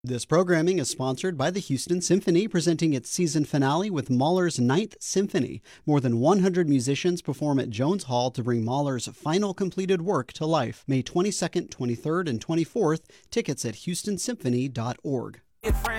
This programming is sponsored by the Houston Symphony, presenting its season finale with Mahler's Ninth Symphony. More than 100 musicians perform at Jones Hall to bring Mahler's final completed work to life. May 22nd, 23rd, and 24th. Tickets at houstonsymphony.org.